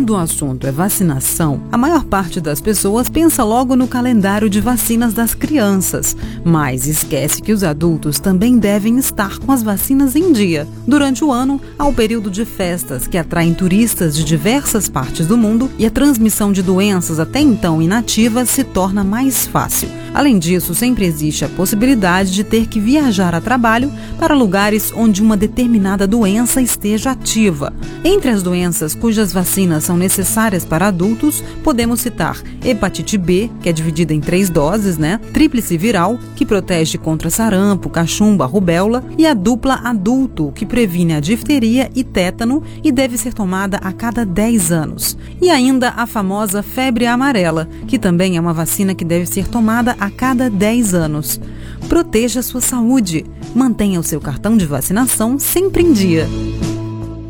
quando o assunto é vacinação, a maior parte das pessoas pensa logo no calendário de vacinas das crianças, mas esquece que os adultos também devem estar com as vacinas em dia. Durante o ano, há o período de festas que atraem turistas de diversas partes do mundo e a transmissão de doenças até então inativas se torna mais fácil. Além disso, sempre existe a possibilidade de ter que viajar a trabalho para lugares onde uma determinada doença esteja ativa. Entre as doenças cujas vacinas são necessárias para adultos, podemos citar hepatite B, que é dividida em 3 doses, Tríplice viral, que protege contra sarampo, cachumba, rubéola, e a dupla adulto, que previne a difteria e tétano e deve ser tomada a cada 10 anos. E ainda a famosa febre amarela, que também é uma vacina que deve ser tomada a cada 10 anos. Proteja a sua saúde. Mantenha o seu cartão de vacinação sempre em dia.